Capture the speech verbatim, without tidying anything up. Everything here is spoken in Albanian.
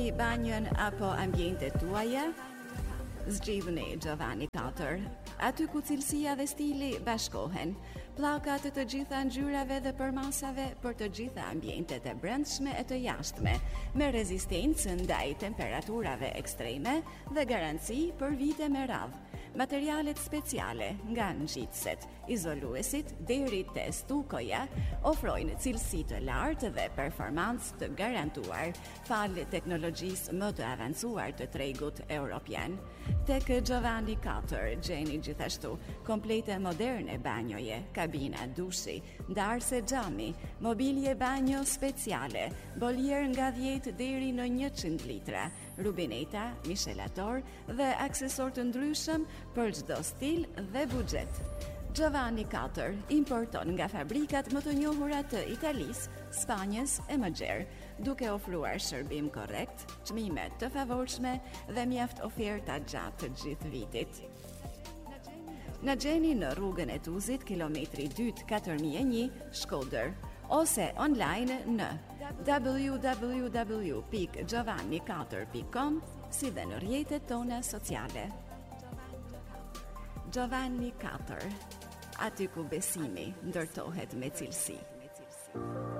Banjën apo ambientet tuaja? Zgjidhni Giovanni katër, aty ku cilësia dhe stili bashkohen, pllakat të gjitha ngjyrave dhe përmasave për të gjitha ambientet e brendshme e të jashtme, me rezistencë ndaj temperaturave ekstreme dhe garanci për vite me radhë. Materialet speciale, nga ngjitëset, izoluesit deri te stukoja, ofrojnë cilësi të lartë dhe performancë të garantuar falë teknologjisë më të avancuar të tregut europian. Tek Giovanni katër gjeni gjithashtu komplete moderne banjoje, kabina dushi, ndarse xhami, mobilje banjo speciale, boljer nga dhjetë deri në njëqind litra, rubineta, mishelator dhe aksesor të ndryshëm për çdo stil dhe buxhet. Giovanni katër importon nga fabrikat më të njohura të Italisë, Spanjës e më gjerë, duke ofruar shërbim korrekt, çmime të favorshme dhe mjaft oferta gjatë të gjithë vitit. Na gjeni në rrugën e Tuzit, kilometri dytë katër mijë e një, Shkodër, ose online në w w w pikë giovanni katër pikë com, si dhe në rrjetet tona sociale. Giovanni katër, aty ku besimi ndërtohet me cilësi.